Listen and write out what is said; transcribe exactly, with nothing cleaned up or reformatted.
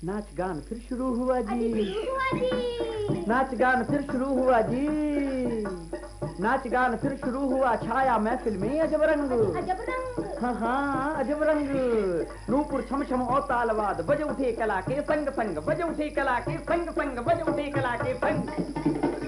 नाच गान फिर शुरू हुआ जी, हुआ जी। नाच गान फिर शुरू हुआ जी, नाच गान फिर शुरू हुआ, छाया महफिल में अजब रंग, अजब रंग, हाँ हाँ अजब रंग। नूपुर छम छम और तालवाद बज उठे कला के संग संग, बज उठे कला के संग संग, बज उठे कला के संग।